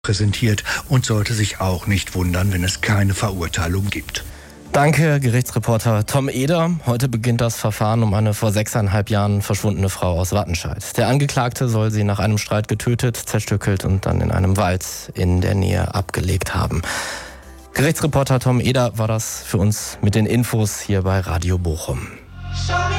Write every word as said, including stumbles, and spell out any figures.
präsentiert und sollte sich auch nicht wundern, wenn es keine Verurteilung gibt. Danke, Gerichtsreporter Tom Eder. Heute beginnt das Verfahren um eine vor sechseinhalb Jahren verschwundene Frau aus Wattenscheid. Der Angeklagte soll sie nach einem Streit getötet, zerstückelt und dann in einem Wald in der Nähe abgelegt haben. Gerichtsreporter Tom Eder war das für uns mit den Infos hier bei Radio Bochum.